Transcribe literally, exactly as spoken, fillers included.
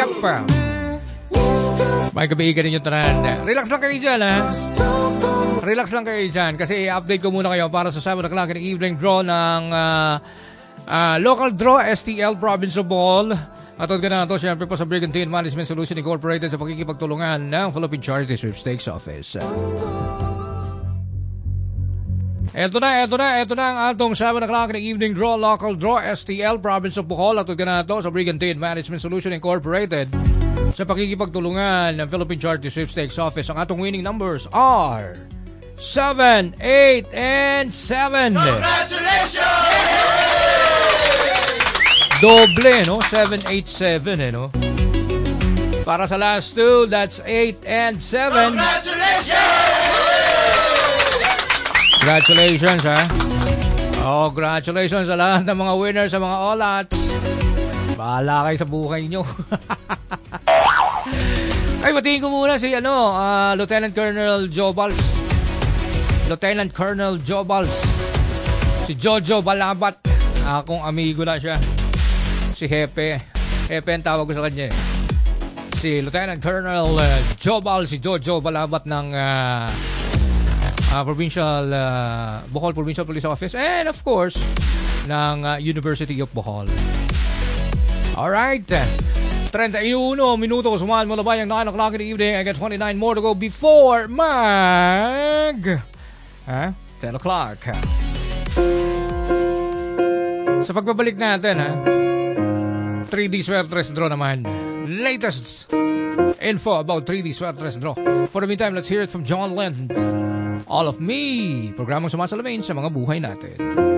Yep. May kaibigan ninyo tanan. Relax lang kayo dyan, ha? Relax lang kayo dyan. Kasi i-update ko muna kayo para sa seven o'clock in the evening draw ng uh, uh, local draw S T L Province of Bohol. At huwag ka na ito, syempre po sa Brigantine Management Solution Incorporated sa pakikipagtulungan ng Philippine Charity Sweepstakes Office. Eto na, eto na, eto na ang atong seven o'clock in the evening draw, local draw, S T L, Province of Bohol. At huwag ka na ito sa Brigantine Management Solution Incorporated sa pakikipagtulungan ng Philippine Charity Sweepstakes Office. Ang atong winning numbers are seven, eight, and seven. Congratulations! Doble, no? seven, eight, seven, eh, no? Para sa last two, that's eight and seven. Congratulations! Congratulations, ha? Oh, congratulations sa lahat ng mga winners sa mga all-outs. Bahala kayo sa buhay nyo. Ay, batiin ko muna si, ano, uh, Lieutenant Colonel Jobals. Lieutenant Colonel Jobals. Si Jojo Balabat. Akong amigo na siya. Si Hepe. Hepe ang tawag ko sa kanya. Si Lieutenant Colonel uh, Jobal, si Jojo Balabat ng uh, uh, Provincial uh, Bohol Provincial Police Office, and of course ng uh, University of Bohol. Alright, thirty-one minuto sumahan mo na ba yung nine o'clock in the evening? I got twenty-nine more to go before mag huh? ten o'clock. Sa pagbabalik natin, ha, three D Swertres Draw naman. Latest info about three D Swertres Draw. For the meantime, let's hear it from John Lind. All of Me. Programang sumasalamin sa mga buhay natin.